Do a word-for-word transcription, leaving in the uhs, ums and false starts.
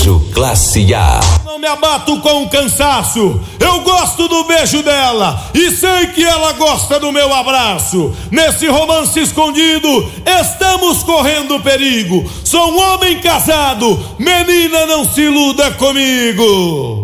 Beijo Classe A. Não me abato com cansaço, eu gosto do beijo dela e sei que ela gosta do meu abraço. Nesse romance escondido, estamos correndo perigo. Sou um homem casado, menina, não se iluda comigo.